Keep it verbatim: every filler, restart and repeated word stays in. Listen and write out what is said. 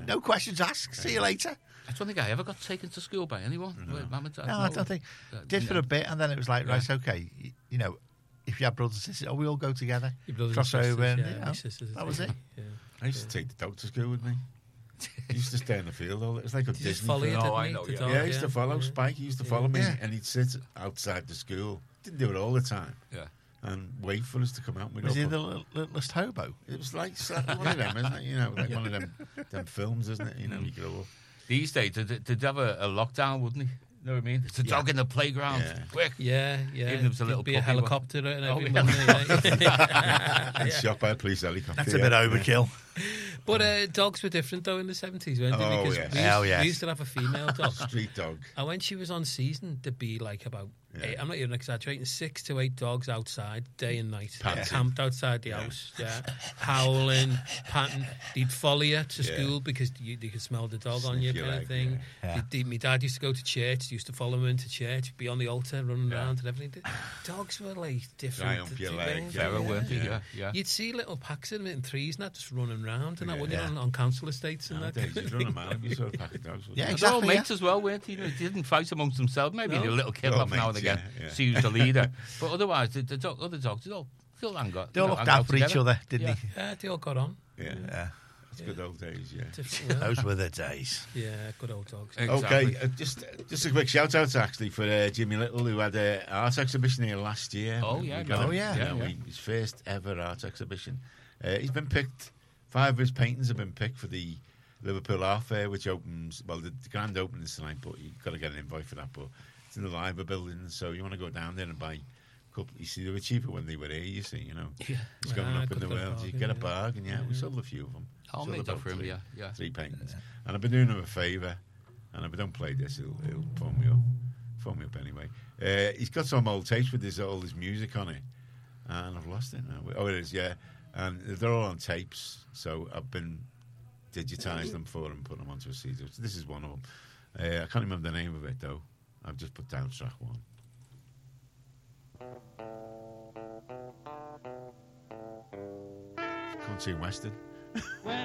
no questions asked. See you later. I don't think I ever got taken to school by anyone. No, Mum and Dad, No, I don't think. Uh, Did yeah. for a bit, and then it was like, Yeah. right, okay, you, you know, if you have brothers and sisters, oh, we all go together, Your brothers cross and sisters, over, and yeah, you my know, sisters that was too. it. Yeah. I used to take the dog to school with me. He used to stay in the field all. It was like a Did you just Disney follow you, film. didn't Oh, I he, know, the yeah. dog? Yeah, he used to follow yeah. Spike. He used to Yeah. follow me, Yeah. and he'd sit outside the school. Didn't do it all the time, Yeah. and wait for us to come out. We'd Was he open- the little- littlest hobo? It was like so- one of them, isn't it? You know, like one of them, them films, isn't it? You know, you grow up. These days, they'd, they'd have a, a lockdown, wouldn't he? You know what I mean? It's a dog in the playground. Yeah. Quick. Yeah, yeah. Even if it was a little There'd be a puppy, helicopter and Oh, everything. yeah. wouldn't there? Yeah. And shot by a police helicopter. That's a yeah. bit overkill. But uh, dogs were different though in the seventies, weren't they? Oh, Because yes. we, used, Hell yes. we used to have a female dog. Street dog. And when she was on season, there'd be like about, Yeah. eight, I'm not even exaggerating, six to eight dogs outside, day and night, Panting. camped outside the house, yeah, howling, panting. They'd follow you to Yeah. school because you, you could smell the dog on Sniff you, your kind leg, of thing. yeah. They'd- they'd- my dad used to go to church, used to follow him into church, be on the altar, running Yeah. around and everything. Dogs were like different. Right up your to- leg, to- yeah. Feral, weren't they? Yeah. Yeah, yeah. You'd see little packs of them in threes and that just running around and that, Yeah. wouldn't you, Yeah. on, on council estates and that. Nowadays, kind you'd of run a thing. man if you saw a pack of dogs. wouldn't Yeah, you? They're all exactly, mates as well, weren't they? They didn't fight amongst themselves. Maybe No. the little kid They're all off now and mates, again. yeah, yeah. So he was the leader. But otherwise, the, the dog, other dogs, they all still hang out. They all you know, looked hang out out for each together. other, didn't Yeah. he? Yeah, they all got on. Yeah. Yeah. It's good old days, yeah. Different world. Those were the days. Yeah, good old dogs. Exactly. Okay, uh, just just a quick shout out actually for uh, Jimmy Little, who had an art exhibition here last year. Oh, We- yeah, we got no. him, Oh, yeah. you know, Yeah, we- his first ever art exhibition. Uh, he's been picked. Five of his paintings have been picked for the Liverpool Art Fair, which opens well. The, the grand opening is tonight, but you've got to get an invite for that. But it's in the Liver building, so you want to go down there and buy a couple. You see, they were cheaper when they were here. You see, you know, Yeah. it's going Ah, up in could the have got a world. You bargain, get a yeah. bargain, yeah. We sold a few of them. I'll Sold make that about for him, three- yeah, yeah. Three paintings, and I've been doing him a favour. And if I don't play this, he'll, he'll phone me up. Phone me up anyway. Uh, he's got some old tapes with his all his music on it, and I've lost it now. Oh, it is, yeah. And they're all on tapes, so I've been digitised them for him, put them onto a C D. So this is one of them. Uh, I can't remember the name of it though. I've just put down track one. Country and Western.